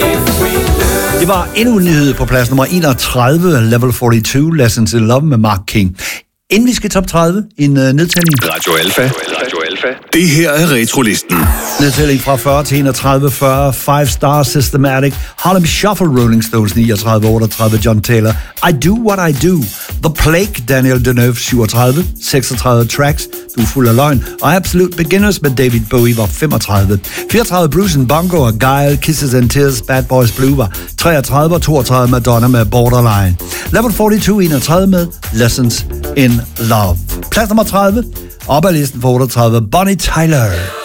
Det var endnu en nyhed på plads nummer 31, Level 42, Lessons in Love med Mark King. Inden vi skal top 30, en nedtælling. Radio Alfa. Det her er Retrolisten. Nedtælling fra 40 til 31, 40, 5 Star Systematic, Harlem Shuffle, Rolling Stones 39, 38, John Taylor, I Do What I Do, The Plague, Daniel Deneuve 37, 36 Tracks, Du er fuld af løgn, og Absolute Beginners med David Bowie var 35, 34 Bruce and Bongo og Guile, Kisses and Tears, Bad Boys Blue var 33 og 32 Madonna med Borderline. Level 42, 31 med Lessons in Love. Plads nummer 30, op ad listen for 38, Bonnie Tyler.